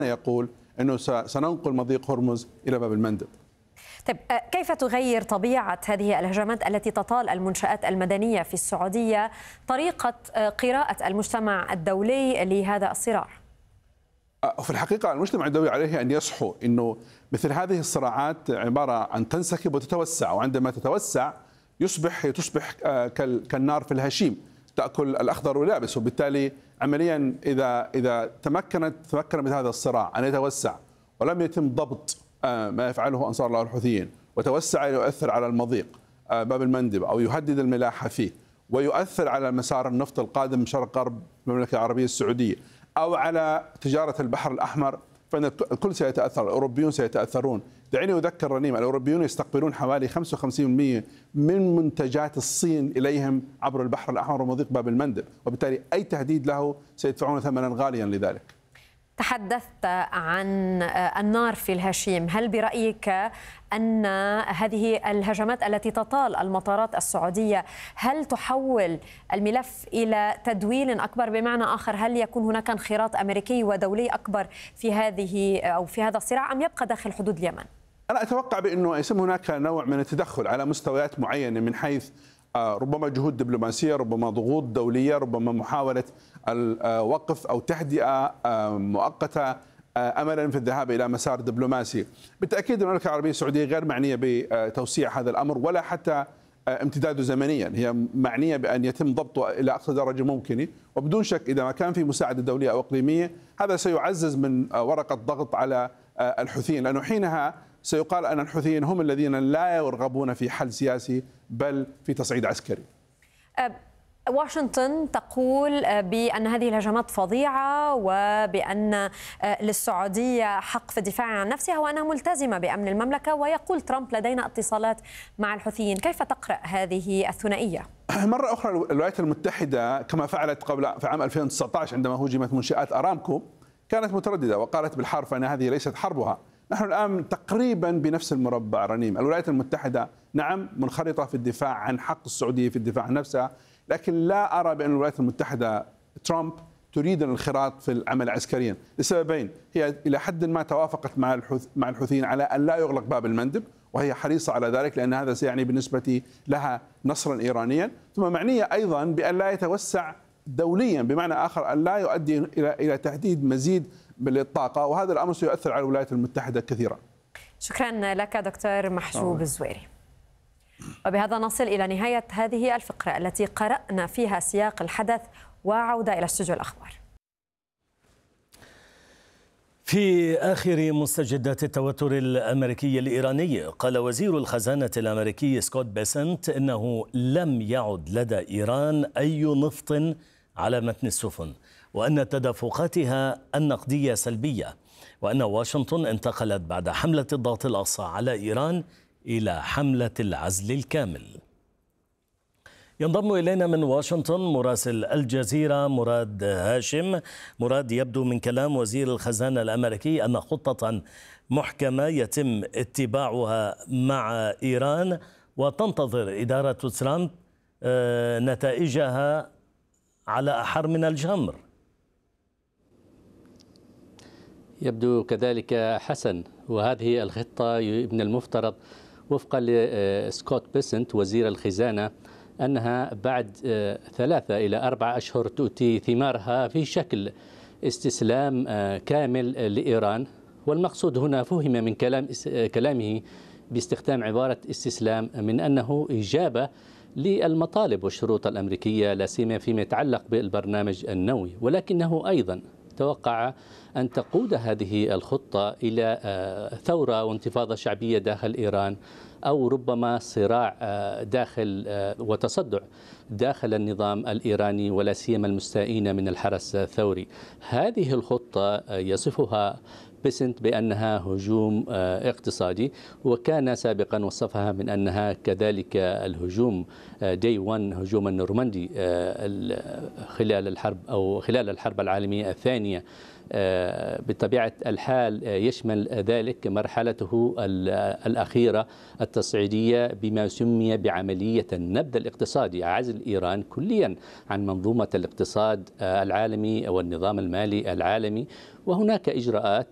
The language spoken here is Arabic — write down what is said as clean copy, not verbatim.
يقول أنه سننقل مضيق هرمز إلى باب المندب. طيب، كيف تغير طبيعة هذه الهجمات التي تطال المنشآت المدنية في السعودية طريقة قراءة المجتمع الدولي لهذا الصراع؟ في الحقيقة المجتمع الدولي عليه أن يصحو أنه مثل هذه الصراعات عبارة عن تنسكب وتتوسع، وعندما تتوسع تصبح كالنار في الهشيم تأكل الأخضر واليابس، وبالتالي عمليا إذا تمكن من هذا الصراع أن يتوسع ولم يتم ضبط ما يفعله أنصار الله الحوثيين وتوسع يؤثر على المضيق باب المندب أو يهدد الملاحة فيه ويؤثر على مسار النفط القادم من شرق غرب المملكة العربية السعودية أو على تجارة البحر الأحمر، فإن الكل سيتأثر، الأوروبيون سيتأثرون. دعيني أذكر رنيم، الأوروبيون يستقبلون حوالي 55% من منتجات الصين إليهم عبر البحر الأحمر ومضيق باب المندب، وبالتالي أي تهديد له سيدفعون ثمنا غاليا لذلك. تحدثت عن النار في الهشيم، هل برأيك أن هذه الهجمات التي تطال المطارات السعودية هل تحول الملف إلى تدويل أكبر؟ بمعنى آخر، هل يكون هناك انخراط أمريكي ودولي أكبر في هذا الصراع أم يبقى داخل حدود اليمن؟ أنا أتوقع بأنه يتم هناك نوع من التدخل على مستويات معينة من حيث ربما جهود دبلوماسية، ربما ضغوط دولية، ربما محاولة الوقف أو تهدئة مؤقتة أملا في الذهاب إلى مسار دبلوماسي. بالتأكيد المملكة العربية السعودية غير معنية بتوسيع هذا الأمر ولا حتى امتداده زمنيا، هي معنية بأن يتم ضبطه إلى أقصى درجة ممكنة، وبدون شك إذا ما كان في مساعدة دولية أو إقليمية هذا سيعزز من ورقة ضغط على الحوثيين، لأنه حينها سيقال أن الحوثيين هم الذين لا يرغبون في حل سياسي بل في تصعيد عسكري. واشنطن تقول بأن هذه الهجمات فظيعة وبأن للسعودية حق في الدفاع عن نفسها وأنها ملتزمة بأمن المملكة، ويقول ترامب لدينا اتصالات مع الحوثيين. كيف تقرأ هذه الثنائية؟ مرة أخرى الولايات المتحدة كما فعلت في عام 2019 عندما هجمت منشآت أرامكو كانت مترددة وقالت بالحرف أن هذه ليست حربها. نحن الآن تقريبا بنفس المربع رنيم. الولايات المتحدة نعم منخرطة في الدفاع عن حق السعودية في الدفاع عن نفسها، لكن لا أرى بأن الولايات المتحدة ترامب تريد الانخراط في العمل عسكريا لسببين. هي إلى حد ما توافقت مع الحوثيين على أن لا يغلق باب المندب، وهي حريصة على ذلك لأن هذا سيعني بالنسبة لها نصرا إيرانيا، ثم معنية أيضا بأن لا يتوسع دوليا، بمعنى آخر أن لا يؤدي إلى تهديد مزيد بالطاقة، وهذا الأمر سيؤثر على الولايات المتحدة كثيرا. شكرا لك دكتور محجوب الزويري. وبهذا نصل إلى نهاية هذه الفقرة التي قرأنا فيها سياق الحدث، وعودة إلى استوديو الأخبار. في آخر مستجدات التوتر الأمريكي الإيراني، قال وزير الخزانة الأمريكي سكوت بيسنت إنه لم يعد لدى إيران أي نفط على متن السفن، وأن تدفقاتها النقدية سلبية، وأن واشنطن انتقلت بعد حملة الضغط الأقصى على إيران إلى حملة العزل الكامل. ينضم إلينا من واشنطن مراسل الجزيرة مراد هاشم. مراد، يبدو من كلام وزير الخزانة الأمريكي أن خطة محكمة يتم اتباعها مع إيران وتنتظر إدارة ترامب نتائجها على أحر من الجمر. يبدو كذلك حسن، وهذه الخطة من المفترض وفقا لسكوت بيسنت وزير الخزانة أنها بعد 3 إلى 4 أشهر تؤتي ثمارها في شكل استسلام كامل لإيران. والمقصود هنا فهم من كلامه باستخدام عبارة استسلام من أنه إجابة للمطالب والشروط الأمريكية، لا سيما فيما يتعلق بالبرنامج النووي، ولكنه أيضا توقع أن تقود هذه الخطة إلى ثورة وانتفاضة شعبية داخل إيران، أو ربما صراع داخل وتصدع داخل النظام الإيراني، ولا سيما المستائين من الحرس الثوري. هذه الخطة يصفها بيسنت بأنها هجوم اقتصادي، وكان سابقا وصفها من أنها كذلك الهجوم دي 1 هجوم النورماندي خلال الحرب العالمية الثانية. بطبيعة الحال يشمل ذلك مرحلته الأخيرة التصعيدية بما سمي بعملية النبذ الاقتصادي، عزل إيران كليا عن منظومة الاقتصاد العالمي والنظام المالي العالمي. وهناك إجراءات